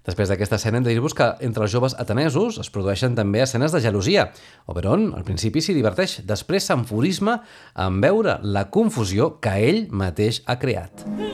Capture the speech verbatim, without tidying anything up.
Després d'aquesta escena hem de dir-vos que entre els joves atenesos es produeixen també escenes de gelosia. Oberon al principi s'hi diverteix, després s'enfurisma en veure la confusió que ell mateix ha creat.